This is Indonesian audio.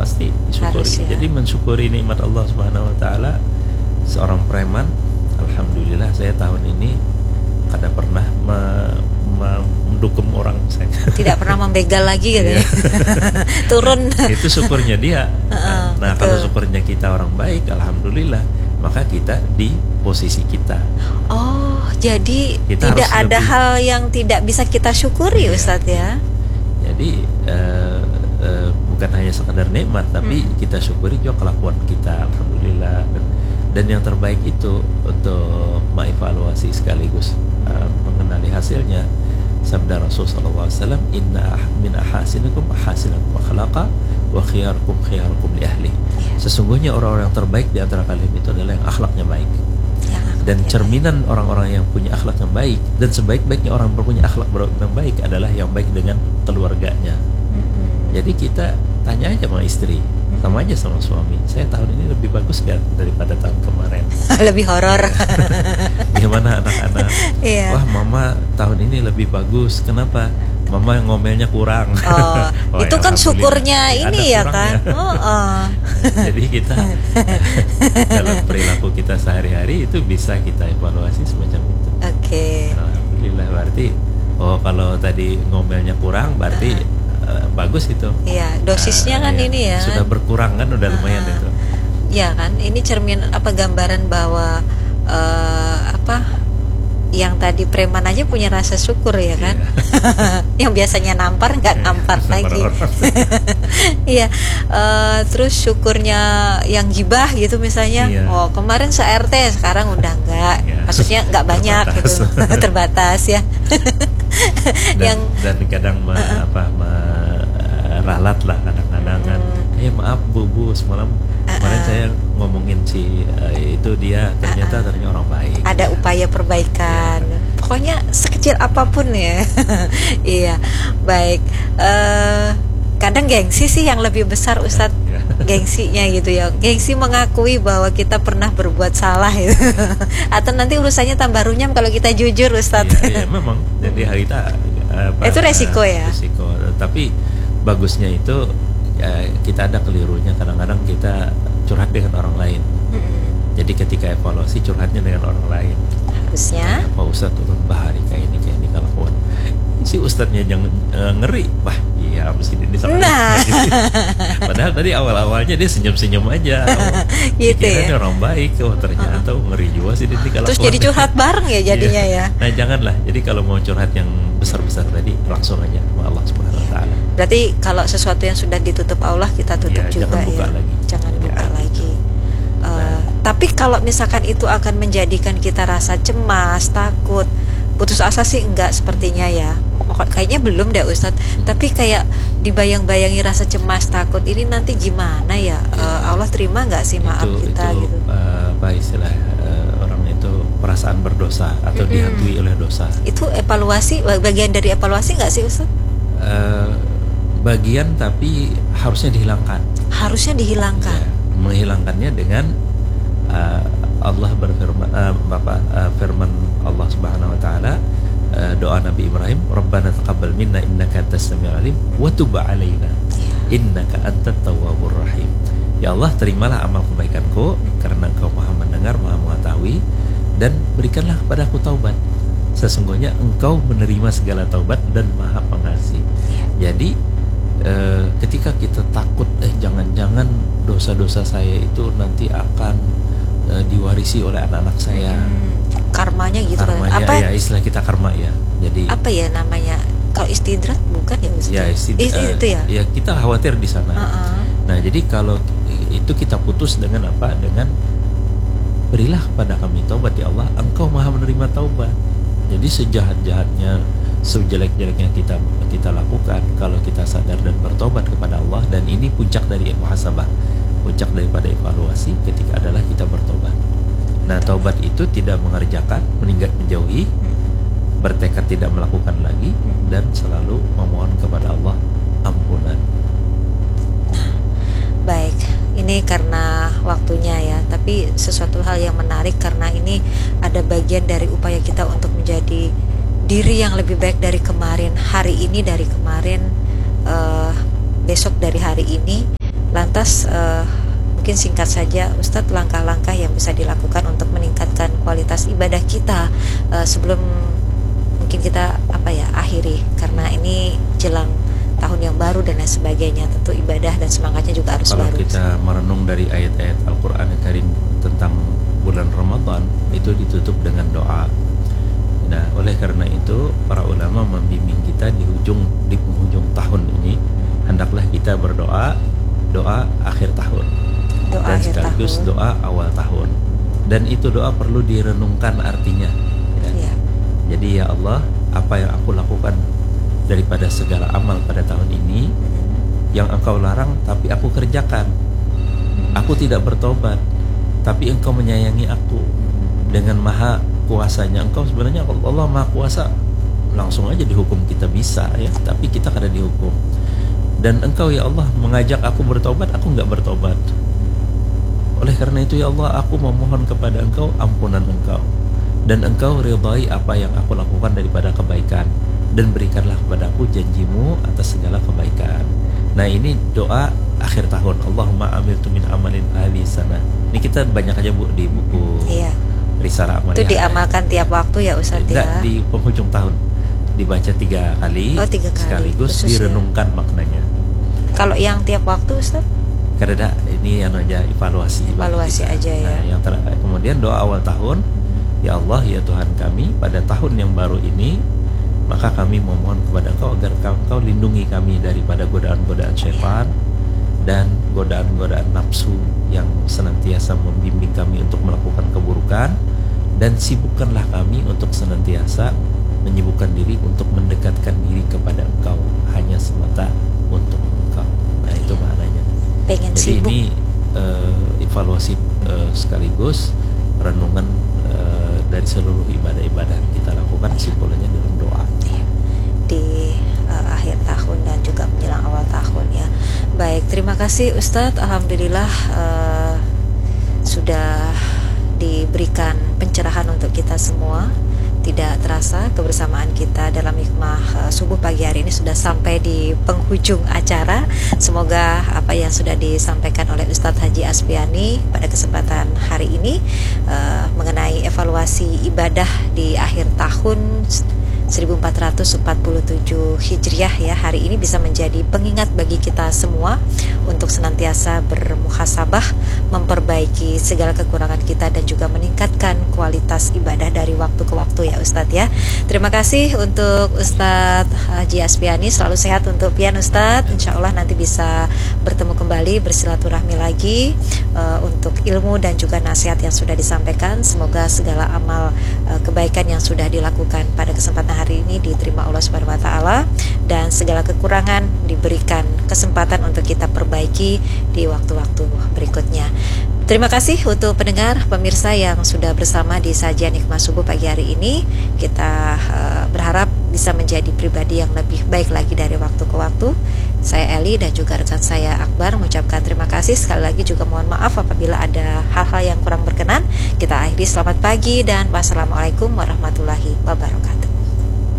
pasti disyukuri. Harus, ya. Jadi mensyukuri nikmat Allah Subhanahu wa taala. Seorang preman, alhamdulillah saya tahun ini kada pernah mendukung orang saya. Tidak pernah membegal lagi gitu ya. Turun. Itu syukurnya dia. Nah, betul. kalau syukurnya kita orang baik, alhamdulillah, maka kita di posisi kita. Oh, jadi Kita tidak harus ada lebih- hal yang tidak bisa kita syukuri, Iya. Ustadz ya. Jadi bukan hanya sekadar nikmat, tapi kita syukuri juga kelakuan kita, alhamdulillah. Dan yang terbaik itu untuk mengevaluasi sekaligus mengenali hasilnya. Sabda Rasul sallallahu alaihi wasallam, "Inna min ahasinikum ahasinakum akhlaqa wa khiyarukum khiyarukum li ahli." Sesungguhnya orang-orang yang terbaik di antara kalian itu adalah yang akhlaknya baik. Dan cerminan orang-orang yang punya akhlak yang baik, dan sebaik-baiknya orang berpunya akhlak yang baik adalah yang baik dengan keluarganya. Jadi kita tanya aja sama istri, sama aja sama suami, saya tahun ini lebih bagus gak daripada tahun kemarin? Lebih horor. Gimana anak-anak? Iya. Wah, mama tahun ini lebih bagus. Kenapa? Mama yang ngomelnya kurang. Oh, Wah, itu kan alhamdulillah. syukurnya Ada ini ya kan. kurangnya. Jadi kita dalam perilaku kita sehari-hari itu bisa kita evaluasi semacam itu. Oke. Alhamdulillah, berarti kalau tadi ngomelnya kurang berarti bagus itu. Iya, dosisnya kan Iya. ini ya. Sudah berkurang kan, udah lumayan itu. Ya kan, ini cermin gambaran bahwa yang tadi preman aja punya rasa syukur ya kan. Yang biasanya nampar nggak nampar lagi. Iya. Terus syukurnya yang gibah gitu misalnya. Iya. Oh, kemarin se-RT, sekarang udah enggak. Iya. Maksudnya nggak banyak Terbatas. gitu. Terbatas ya. Dan kadang ralat lah kadang-kadang kan. Maaf bu semalam kemarin saya ngomongin si itu dia ternyata orang baik. Ada upaya perbaikan. Pokoknya sekecil apapun ya. Iya, baik. Kadang gengsi sih yang lebih besar, Ustadz. Gengsinya gitu ya. Gengsi mengakui bahwa kita pernah berbuat salah gitu. Atau nanti urusannya tambah runyam kalau kita jujur, Ustadz. Iya, memang. Jadi kita itu resiko ya. Resiko. Tapi bagusnya itu kita ada kelirunya, kadang-kadang kita curhat dengan orang lain. Jadi ketika evaluasi curhatnya dengan orang lain. Harusnya Pak Ustadz turun bahari kayak ini kelakuan. Si Ustadznya jangan ngeri. Wah, iya mesti ini sama. Nah. Padahal tadi awal-awalnya dia senyum-senyum aja. Gitu Pikirannya ya. orang baik, ternyata ngeri juga sih ini kelakuan. Terus jadi curhat bareng ya jadinya ya. Nah, janganlah. Jadi kalau mau curhat yang besar-besar tadi langsung aja sama Allah Subhanahu wa taala. Berarti kalau sesuatu yang sudah ditutup Allah kita tutup juga jangan buka ya. lagi. Jangan buka Ya, lagi. Tapi kalau misalkan itu akan menjadikan kita rasa cemas, takut, putus asa sih enggak sepertinya ya. Kayaknya belum deh Ustadz. Tapi kayak dibayang-bayangi rasa cemas, takut ini nanti gimana ya? Allah terima nggak sih maaf kita itu gitu? apa istilah orang itu perasaan berdosa atau dihantui oleh dosa. Itu evaluasi, bagian dari evaluasi nggak sih Ustadz? Bagian, tapi harusnya dihilangkan. Harusnya dihilangkan. Ya, menghilangkannya dengan Allah berfirman, firman Allah Subhanahu wa taala, doa Nabi Ibrahim, Rabbana taqabbal minna innaka antas samiul alim wa tub 'alaina innaka antat tawwabur rahim. Ya Allah, terimalah amal kebaikanku karena Engkau Maha mendengar, Maha mengetahui, dan berikanlah kepadaku taubat. Sesungguhnya Engkau menerima segala taubat dan Maha pengasih. Jadi ketika kita takut jangan-jangan dosa-dosa saya itu nanti akan diwarisi oleh anak-anak saya. Karmanya gitu Karmanya, kan. Apa ya istilah kita karma ya. Jadi apa ya namanya? Kalau istidrat bukan ya Ustaz? ya itu ya. Ya kita khawatir di sana. Nah, jadi kalau itu kita putus dengan apa? Dengan berilah kepada kami taubat ya Allah, Engkau Maha menerima taubat. Jadi sejahat-jahatnya, sejelek-jeleknya kita lakukan, kalau kita sadar dan bertobat kepada Allah, dan ini puncak dari muhasabah, puncak daripada evaluasi ketika adalah kita bertobat. Nah, taubat itu tidak mengerjakan, menjauhi, bertekad tidak melakukan lagi, dan selalu memohon kepada Allah ampunan. Baik, ini karena waktunya ya, tapi sesuatu hal yang menarik karena ini ada bagian dari upaya kita untuk menjadi diri yang lebih baik dari kemarin, hari ini dari kemarin, besok dari hari ini, lantas mungkin singkat saja Ustadz, langkah-langkah yang bisa dilakukan untuk meningkatkan kualitas ibadah kita sebelum mungkin kita akhiri, karena ini jelang tahun yang baru dan lain sebagainya. Tentu ibadah dan semangatnya juga harus Kalau baru. kita merenung dari ayat-ayat Al-Quran Karim tentang bulan Ramadan, itu ditutup dengan doa. Nah, oleh karena itu para ulama membimbing kita di penghujung tahun ini, hendaklah kita berdoa, doa akhir tahun, dan sekaligus doa awal tahun. Dan itu doa perlu direnungkan artinya, ya. Jadi ya Allah, apa yang aku lakukan daripada segala amal pada tahun ini yang Engkau larang tapi aku kerjakan. Aku tidak bertobat, tapi Engkau menyayangi aku dengan maha kuasanya. Engkau sebenarnya Allah maha kuasa, langsung aja dihukum kita bisa, ya, tapi kita kada dihukum. Dan Engkau ya Allah mengajak aku bertobat, aku nggak bertobat. Oleh karena itu ya Allah, aku memohon kepada Engkau ampunan Engkau, dan Engkau ridhai apa yang aku lakukan daripada kebaikan, dan berikanlah kepadaku janjimu atas segala kebaikan. Nah, ini doa akhir tahun. Allahumma amiltu min amalin ahli sana. Ini kita banyak aja Bu di buku Risalah Amal. Itu diamalkan tiap waktu ya Ustadz? Enggak, di penghujung tahun dibaca 3 kali. 3 kali sekaligus direnungkan maknanya. Kalau yang tiap waktu Ustadz? Karena ini yang aja evaluasi aja ya. Nah, yang kemudian doa awal tahun, ya Allah ya Tuhan kami, pada tahun yang baru ini maka kami memohon kepada Engkau agar Engkau lindungi kami daripada godaan-godaan syaitan dan godaan-godaan nafsu yang senantiasa membimbing kami untuk melakukan keburukan, dan sibukkanlah kami untuk senantiasa menyibukkan diri untuk mendekatkan diri kepada Engkau hanya semata untuk Engkau. Nah, itu maknanya. Pengen Jadi sibuk. Ini evaluasi sekaligus renungan dari seluruh ibadah-ibadah yang kita lakukan, simpulannya dalam doa di akhir tahun dan juga menjelang awal tahun ya. Baik, terima kasih Ustadz. Alhamdulillah sudah diberikan pencerahan untuk kita semua. Tidak terasa kebersamaan kita dalam hikmah subuh pagi hari ini sudah sampai di penghujung acara. Semoga apa yang sudah disampaikan oleh Ustadz Haji Aspiani pada kesempatan hari ini mengenai evaluasi ibadah di akhir tahun 1447 Hijriah ya, hari ini bisa menjadi pengingat bagi kita semua untuk senantiasa bermuhasabah, memperbaiki segala kekurangan kita dan juga meningkatkan kualitas ibadah dari waktu ke waktu ya Ustadz ya. Terima kasih untuk Ustadz Haji Aspiani, selalu sehat untuk pian Ustadz. Insya Allah nanti bisa bertemu kembali, bersilaturahmi lagi untuk ilmu dan juga nasihat yang sudah disampaikan. Semoga segala amal kebaikan yang sudah dilakukan pada kesempatan hari ini diterima Allah Subhanahu wa taala, dan segala kekurangan diberikan kesempatan untuk kita perbaiki di waktu-waktu berikutnya. Terima kasih untuk pendengar pemirsa yang sudah bersama di sajian Hikmah Subuh pagi hari ini. Kita berharap bisa menjadi pribadi yang lebih baik lagi dari waktu ke waktu. Saya Eli dan juga rekan saya Akbar mengucapkan terima kasih. Sekali lagi juga mohon maaf apabila ada hal-hal yang kurang berkenan. Kita akhiri, selamat pagi dan wassalamualaikum warahmatullahi wabarakatuh.